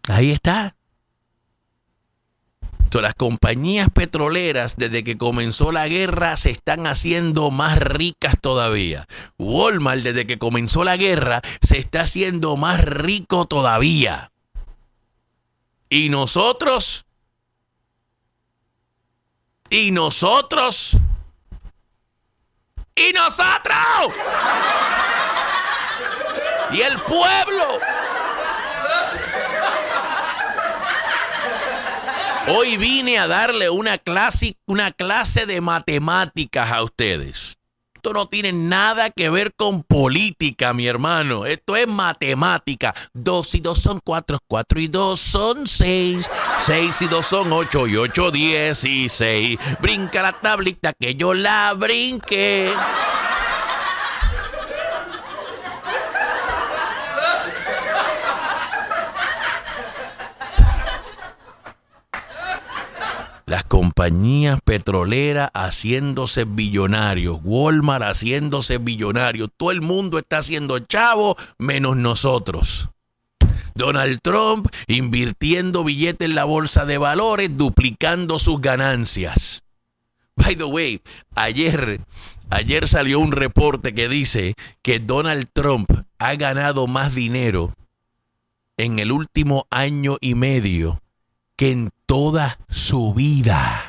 Ahí está. Las compañías petroleras, desde que comenzó la guerra, se están haciendo más ricas todavía. Walmart, desde que comenzó la guerra, se está haciendo más rico todavía. ¿Y nosotros? ¿Y nosotros? ¿Y nosotros? ¿Y el pueblo? Hoy vine a darle una clase de matemáticas a ustedes. Esto no tiene nada que ver con política, mi hermano. Esto es matemática. 2 y 2 son 4, 4 y 2 son 6. 6 y 2 son 8 y 8, 16. Brinca la tablita que yo la brinqué. Las compañías petroleras haciéndose billonarios, Walmart haciéndose billonario, todo el mundo está haciendo chavo menos nosotros. Donald Trump invirtiendo billetes en la bolsa de valores, duplicando sus ganancias. By the way, ayer salió un reporte que dice que Donald Trump ha ganado más dinero en el último año y medio que en toda su vida.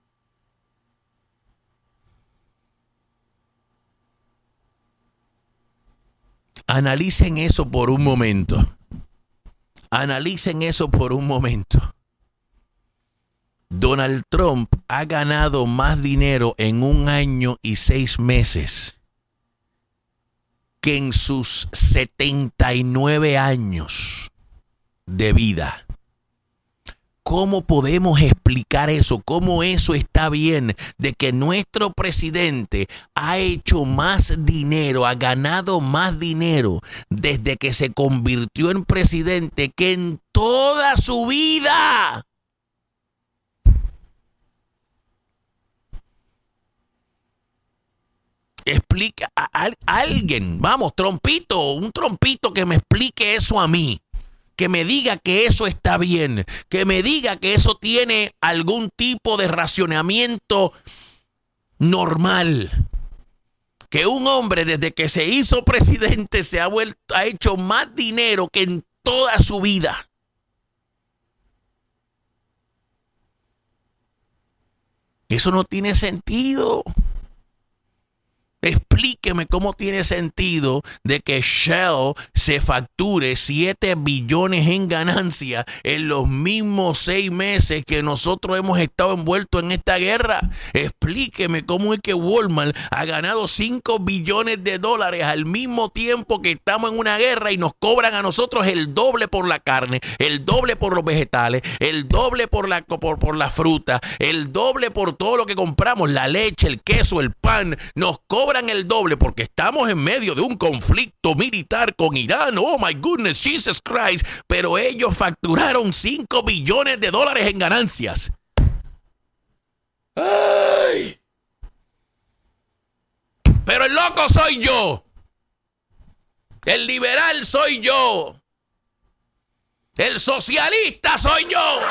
Analicen eso por un momento. Analicen eso por un momento. Donald Trump ha ganado más dinero en 1 año y 6 meses que en sus 79 años de vida. ¿Cómo podemos explicar eso? ¿Cómo eso está bien de que nuestro presidente ha hecho más dinero, ha ganado más dinero desde que se convirtió en presidente que en toda su vida? Explica a alguien, vamos, un trompito que me explique eso a mí. Que me diga que eso está bien, que me diga que eso tiene algún tipo de racionamiento normal. Que un hombre desde que se hizo presidente ha hecho más dinero que en toda su vida. Eso no tiene sentido. Explíqueme cómo tiene sentido de que Shell se facture 7 billones en ganancia en los mismos 6 meses que nosotros hemos estado envueltos en esta guerra. Explíqueme cómo es que Walmart ha ganado 5 billones de dólares al mismo tiempo que estamos en una guerra y nos cobran a nosotros el doble por la carne, el doble por los vegetales, el doble por la fruta, el doble por todo lo que compramos, la leche, el queso, el pan. Nos cobran el doble porque estamos en medio de un conflicto militar con Irán. Oh my goodness, Jesus Christ. Pero ellos facturaron 5 billones de dólares en ganancias. ¡Ay! Pero el loco soy yo. El liberal soy yo. El socialista soy yo.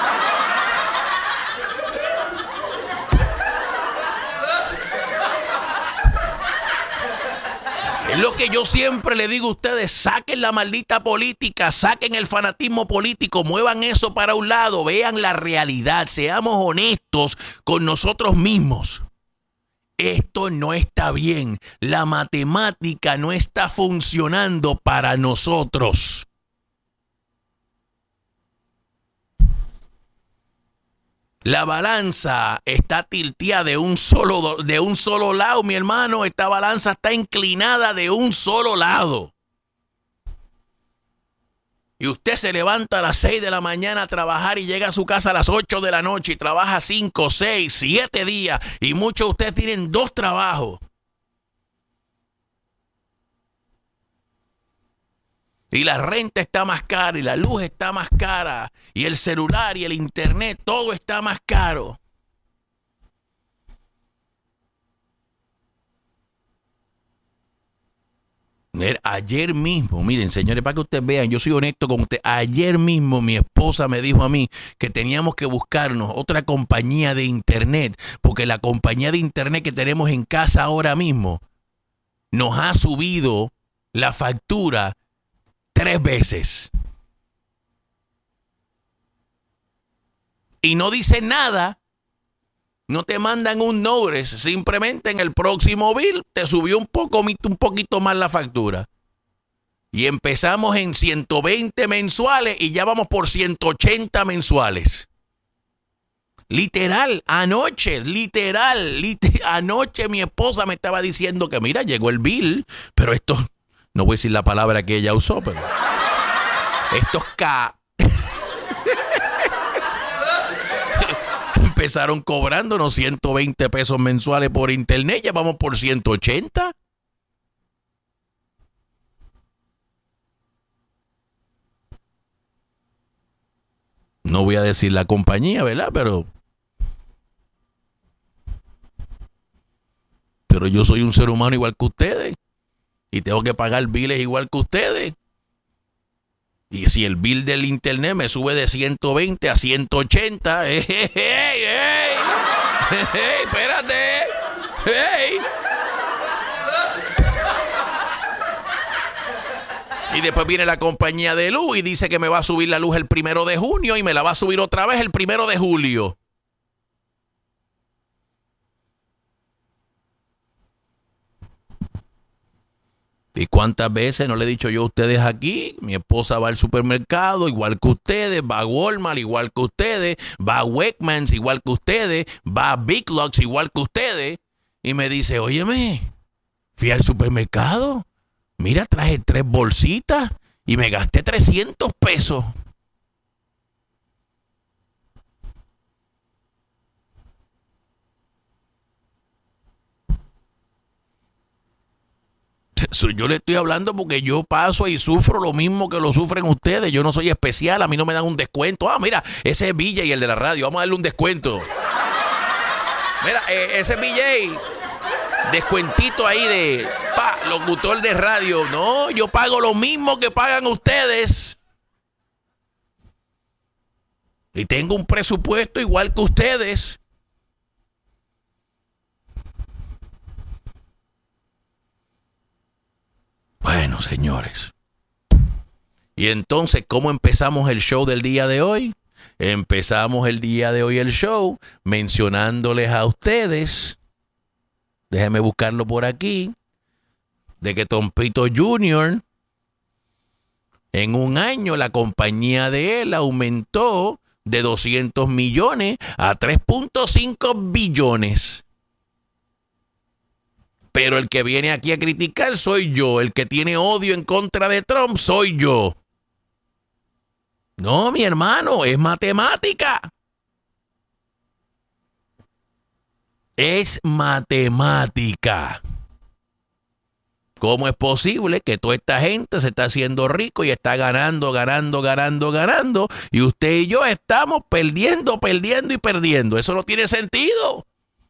Es lo que yo siempre le digo a ustedes, saquen la maldita política, saquen el fanatismo político, muevan eso para un lado, vean la realidad, seamos honestos con nosotros mismos. Esto no está bien, la matemática no está funcionando para nosotros. La balanza está tilteada de un solo lado, mi hermano. Esta balanza está inclinada de un solo lado. Y usted se levanta a las 6 de la mañana a trabajar y llega a su casa a las 8 de la noche y trabaja 5, 6, 7 días. Y muchos de ustedes tienen 2 trabajos. Y la renta está más cara y la luz está más cara y el celular y el internet, todo está más caro. Ayer mismo, miren, señores, para que ustedes vean, yo soy honesto con ustedes. Ayer mismo mi esposa me dijo a mí que teníamos que buscarnos otra compañía de internet, porque la compañía de internet que tenemos en casa ahora mismo nos ha subido la factura 3 veces. Y no dicen nada. No te mandan un notice, simplemente en el próximo bill te subió un poquito más la factura. Y empezamos en 120 mensuales y ya vamos por 180 mensuales. Literal, anoche mi esposa me estaba diciendo que mira, llegó el bill, pero esto, no voy a decir la palabra que ella usó, pero estos empezaron cobrándonos 120 pesos mensuales por internet, ya vamos por 180. No voy a decir la compañía, ¿verdad? Pero yo soy un ser humano igual que ustedes y tengo que pagar biles igual que ustedes. Y si el bill del internet me sube de 120 a 180, ¡hey! ¡Espérate! ¡Hey! Y después viene la compañía de luz y dice que me va a subir la luz el 1 de junio y me la va a subir otra vez el 1 de julio. ¿Y cuántas veces no le he dicho yo a ustedes aquí? Mi esposa va al supermercado igual que ustedes, va a Walmart igual que ustedes, va a Wegmans igual que ustedes, va a Big Lots igual que ustedes. Y me dice, óyeme, fui al supermercado, mira, traje 3 bolsitas y me gasté 300 pesos. Yo le estoy hablando porque yo paso y sufro lo mismo que lo sufren ustedes. Yo no soy especial, a mí no me dan un descuento. Ah, mira, ese es BJ y el de la radio, vamos a darle un descuento. Mira, ese es BJ, descuentito ahí de locutor de radio. No, yo pago lo mismo que pagan ustedes. Y tengo un presupuesto igual que ustedes. Bueno, señores. Y entonces, ¿cómo empezamos el show del día de hoy? Empezamos el día de hoy el show mencionándoles a ustedes, déjenme buscarlo por aquí, de que Tompito Jr. en un año la compañía de él aumentó de 200 millones a 3.5 billones. Pero el que viene aquí a criticar soy yo. El que tiene odio en contra de Trump soy yo. No, mi hermano, es matemática. Es matemática. ¿Cómo es posible que toda esta gente se está haciendo rico y está ganando? Y usted y yo estamos perdiendo y perdiendo. Eso no tiene sentido.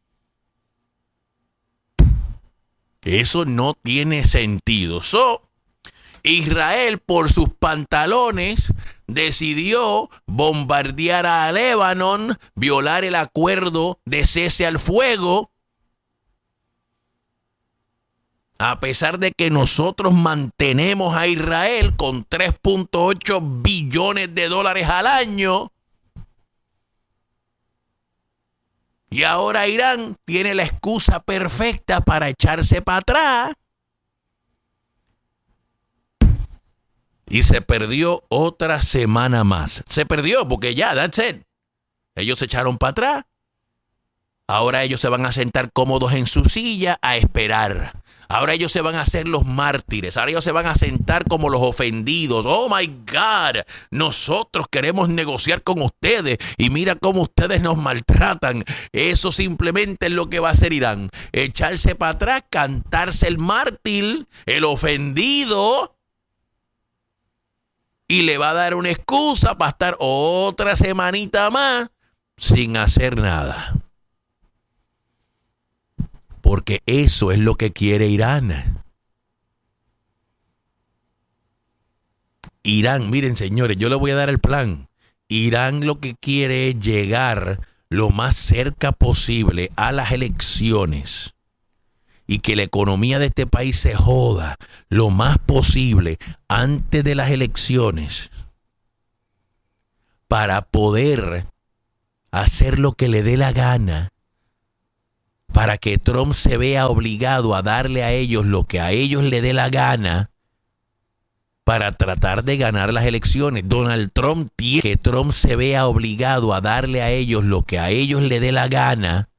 Eso no tiene sentido. Israel, por sus pantalones, decidió bombardear a Líbano, violar el acuerdo de cese al fuego, a pesar de que nosotros mantenemos a Israel con 3.8 billones de dólares al año. Y ahora Irán tiene la excusa perfecta para echarse para atrás. Y se perdió otra semana más. Se perdió porque ya, that's it. Ellos se echaron para atrás. Ahora ellos se van a sentar cómodos en su silla a esperar. Ahora ellos se van a hacer los mártires. Ahora ellos se van a sentar como los ofendidos. Oh my God, nosotros queremos negociar con ustedes y mira cómo ustedes nos maltratan. Eso simplemente es lo que va a hacer Irán. Echarse para atrás, cantarse el mártir, el ofendido, y le va a dar una excusa para estar otra semanita más sin hacer nada. Porque eso es lo que quiere Irán. Irán, miren señores, yo les voy a dar el plan. Irán lo que quiere es llegar lo más cerca posible a las elecciones y que la economía de este país se joda lo más posible antes de las elecciones para poder hacer lo que le dé la gana, para que Trump se vea obligado a darle a ellos lo que a ellos le dé la gana para tratar de ganar las elecciones. Donald Trump tiene que Trump se vea obligado a darle a ellos lo que a ellos le dé la gana